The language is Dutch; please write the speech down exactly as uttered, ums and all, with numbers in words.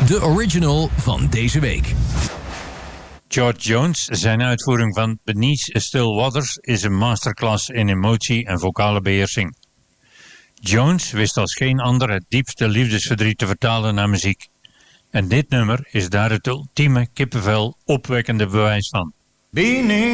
De original van deze week. George Jones, zijn uitvoering van Beneath Still Waters is een masterclass in emotie en vocale beheersing. Jones wist als geen ander het diepste liefdesverdriet te vertalen naar muziek. En dit nummer is daar het ultieme kippenvel opwekkende bewijs van. Beneath